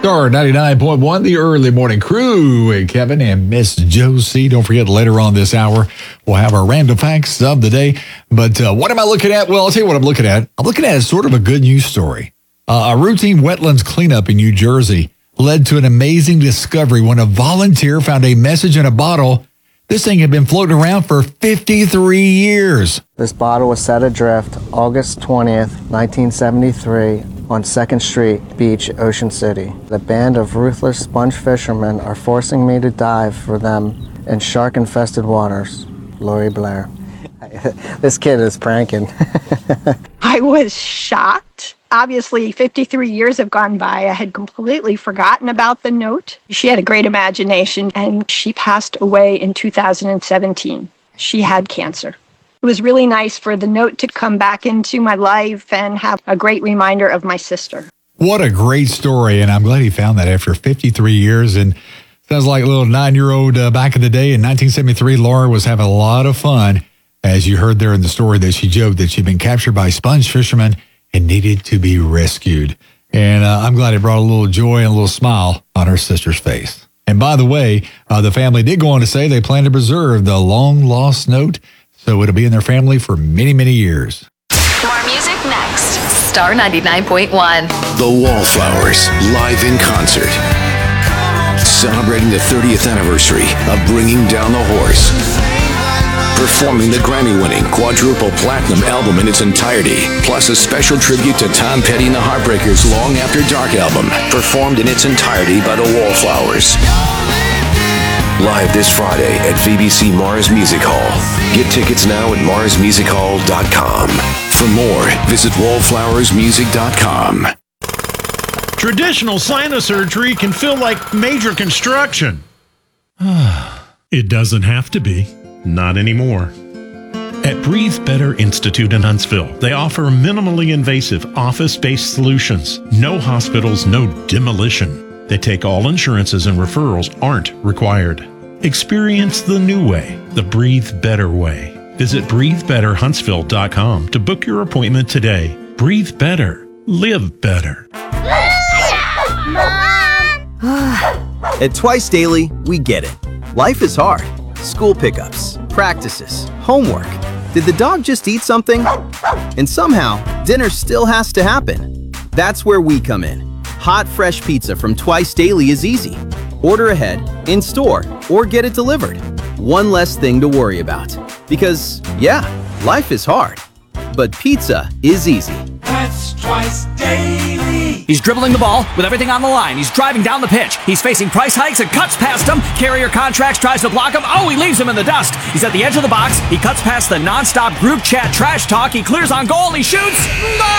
Star 99.1, the early morning crew with Kevin and Miss Josie. Don't forget, later on this hour, we'll have our random facts of the day. But what am I looking at? Well, I'll tell you what I'm looking at. I'm looking at sort of a good news story. A routine wetlands cleanup in New Jersey led to an amazing discovery when a volunteer found a message in a bottle. This thing had been floating around for 53 years. This bottle was set adrift August 20th, 1973 on 2nd Street Beach, Ocean City. The band of ruthless sponge fishermen are forcing me to dive for them in shark-infested waters. Lori Blair. This kid is pranking. I was shocked. Obviously, 53 years have gone by. I had completely forgotten about the note. She had a great imagination, and she passed away in 2017. She had cancer. It was really nice for the note to come back into my life and have a great reminder of my sister. What a great story, and I'm glad he found that after 53 years. And sounds like a little 9-year-old back in the day in 1973. Laura was having a lot of fun, as you heard there in the story that she joked that she'd been captured by sponge fishermen and needed to be rescued. And I'm glad it brought a little joy and a little smile on her sister's face. And by the way, the family did go on to say they plan to preserve the long-lost note, so it'll be in their family for many, many years. More music next. Star 99.1. The Wallflowers, live in concert. Celebrating the 30th anniversary of Bringing Down the Horse. Performing the Grammy-winning quadruple platinum album in its entirety, plus a special tribute to Tom Petty and the Heartbreakers' Long After Dark album, performed in its entirety by the Wallflowers. Live this Friday at VBC Mars Music Hall. Get tickets now at marsmusichall.com. For more, visit wallflowersmusic.com. Traditional sinus surgery can feel like major construction. It doesn't have to be. Not anymore. At Breathe Better Institute in Huntsville, they offer minimally invasive office-based solutions. No hospitals, no demolition. They take all insurances and referrals aren't required. Experience the new way, the Breathe Better way. Visit breathebetterhuntsville.com to book your appointment today. Breathe better. Live better. At Twice Daily, we get it. Life is hard. School pickups, practices, homework. Did the dog just eat something? And somehow, dinner still has to happen. That's where we come in. Hot, fresh pizza from Twice Daily is easy. Order ahead, in store, or get it delivered. One less thing to worry about. Because, yeah, life is hard. But pizza is easy. That's Twice Daily. He's dribbling the ball with everything on the line. He's driving down the pitch. He's facing price hikes and cuts past him. Carrier Contracts tries to block him. Oh, he leaves him in the dust. He's at the edge of the box. He cuts past the nonstop group chat trash talk. He clears on goal and he shoots. Goal!